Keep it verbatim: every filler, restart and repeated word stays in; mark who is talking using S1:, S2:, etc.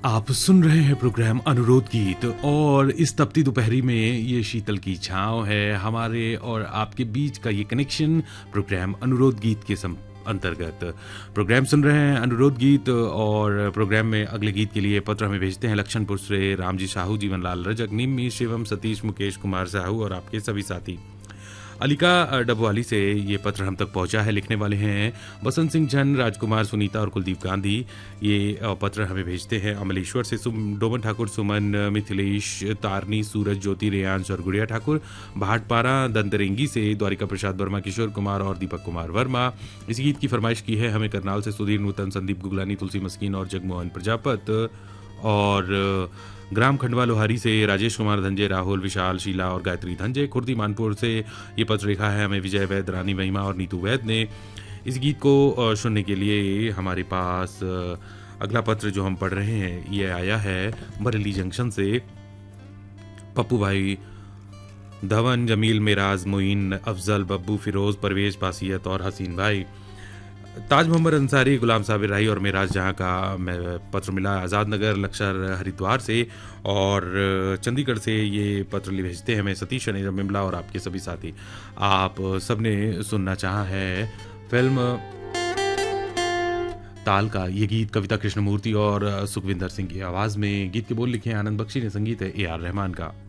S1: आप सुन रहे हैं प्रोग्राम अनुरोध गीत और इस तपती दोपहरी में ये शीतल की छाँव है हमारे और आपके बीच का ये कनेक्शन प्रोग्राम अनुरोध गीत के सम अंतर्गत प्रोग्राम सुन रहे हैं अनुरोध गीत। और प्रोग्राम में अगले गीत के लिए पत्र हमें भेजते हैं लक्षणपुर से रामजी साहू, जीवनलाल रजक, निम्मी, शिवम, सतीश, मुकेश कुमार साहू और आपके सभी साथी। अलिका डबवाली से ये पत्र हम तक पहुंचा है। लिखने वाले हैं बसंत सिंह जन, राजकुमार, सुनीता और कुलदीप गांधी। ये पत्र हमें भेजते हैं अमलेश्वर से डोमन ठाकुर, सुमन, मिथिलेश, तारनी, सूरज, ज्योति, रेयांश और गुड़िया ठाकुर। भाटपारा दंतरेंगी से द्वारिका प्रसाद वर्मा, किशोर कुमार और दीपक कुमार वर्मा। इस गीत की फरमाइश की है हमें करनाल से सुधीर नूतन, संदीप गुगलानी, तुलसी मस्कीन और जगमोहन प्रजापत। और ग्राम खंडवा लोहारी से राजेश कुमार धंजे, राहुल, विशाल, शीला और गायत्री धंजे। खुर्दी मानपुर से ये पत्र लिखा है हमें विजय वैद, रानी महिमा और नीतू वैद ने। इस गीत को सुनने के लिए हमारे पास अगला पत्र जो हम पढ़ रहे हैं ये आया है बरेली जंक्शन से। पप्पू भाई, धवन, जमील, मेराज, मोइन, अफजल, बब्बू, फिरोज, परवेज, पासियत और हसीन भाई। ताज मोहम्मद अंसारी, गुलाम साबिर राही और मेराज जहाँ का मैं पत्र मिला आज़ाद नगर लक्षर हरिद्वार से। और चंडीगढ़ से ये पत्र भेजते हैं हमें सतीश अनिल मिमला और आपके सभी साथी। आप सबने सुनना चाहा है फिल्म ताल का ये गीत कविता कृष्णमूर्ति और सुखविंदर सिंह की आवाज़ में। गीत के बोल लिखे आनंद बख्शी ने, संगीत है ए आर रहमान का।